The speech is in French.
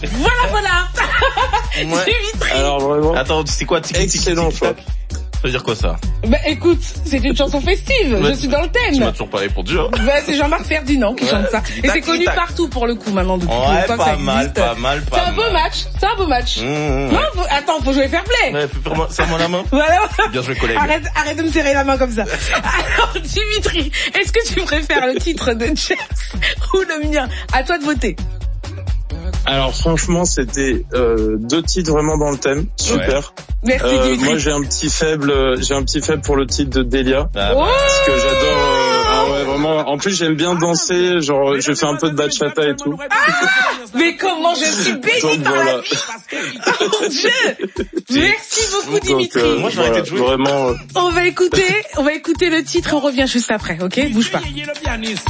Voilà. Ouais. Dimitri. Alors vraiment, Attends, c'est quoi? excellent choix. Ça veut dire quoi ça? Bah écoute, c'est une chanson festive, je suis dans le Tu m'as thème. toujours pas répondu, hein. Bah, c'est Jean-Marc Ferdinand qui chante ça. Et c'est connu Tac. partout pour le coup maintenant depuis Ouais, longtemps que ça pas mal, existe. pas mal. C'est un beau match, Non, attends, faut jouer fair play. Ouais, serre-moi la main. Voilà. Bien joué, collègue. Arrête de me serrer la main comme ça. Alors, Dimitri, est-ce que tu préfères le titre de Jess ou le mien? À toi de voter. Alors franchement, c'était deux titres vraiment dans le thème, super. Merci Dimitri. Moi j'ai un petit faible pour le titre de Delia, Ah, Oh parce que j'adore. Ah ouais, vraiment. En plus j'aime bien danser, genre je fais un peu de bachata et tout. Mais comment je suis bénie Donc par la voilà. vie. Mon Dieu. Merci beaucoup Dimitri. Donc, Moi, j'ai arrêté de jouer. Vraiment. On va écouter le titre et on revient juste après, ok? Bouge pas.